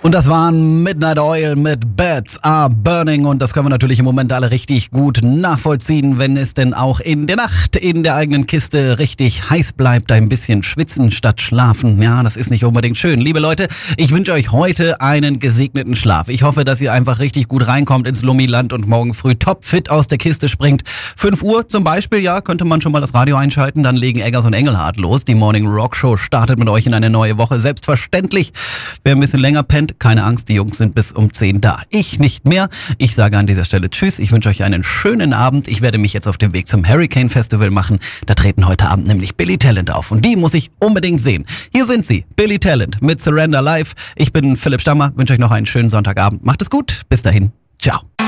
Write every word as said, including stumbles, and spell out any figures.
Und das waren Midnight Oil mit Beds Are Burning und das können wir natürlich im Moment alle richtig gut nachvollziehen, wenn es denn auch in der Nacht in der eigenen Kiste richtig heiß bleibt, ein bisschen schwitzen statt schlafen. Ja, das ist nicht unbedingt schön. Liebe Leute, ich wünsche euch heute einen gesegneten Schlaf. Ich hoffe, dass ihr einfach richtig gut reinkommt ins Lummiland und morgen früh topfit aus der Kiste springt. fünf Uhr zum Beispiel, ja, könnte man schon mal das Radio einschalten, dann legen Eggers und Engelhardt los. Die Morning Rock Show startet mit euch in eine neue Woche. Selbstverständlich, wer ein bisschen länger pennt, keine Angst, die Jungs sind bis um zehn da. Ich nicht mehr. Ich sage an dieser Stelle Tschüss. Ich wünsche euch einen schönen Abend. Ich werde mich jetzt auf den Weg zum Hurricane Festival machen. Da treten heute Abend nämlich Billy Talent auf. Und die muss ich unbedingt sehen. Hier sind sie, Billy Talent mit Surrender Live. Ich bin Philipp Stammer. Wünsche euch noch einen schönen Sonntagabend. Macht es gut. Bis dahin. Ciao.